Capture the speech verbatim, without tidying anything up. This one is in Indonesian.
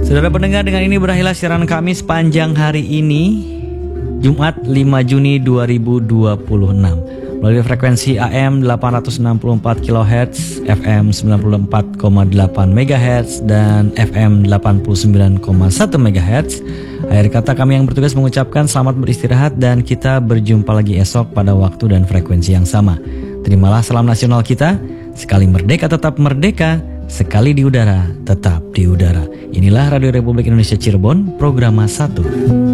Saudara pendengar, dengan ini berakhirlah siaran kami sepanjang hari ini, Jumat lima Juni dua ribu dua puluh enam. Melalui frekuensi A M delapan ratus enam puluh empat kilohertz, F M sembilan puluh empat koma delapan megahertz, dan F M delapan puluh sembilan koma satu megahertz. Akhir kata, kami yang bertugas mengucapkan selamat beristirahat dan kita berjumpa lagi esok pada waktu dan frekuensi yang sama. Terimalah salam nasional kita, sekali merdeka tetap merdeka, sekali di udara tetap di udara. Inilah Radio Republik Indonesia Cirebon, Programa satu.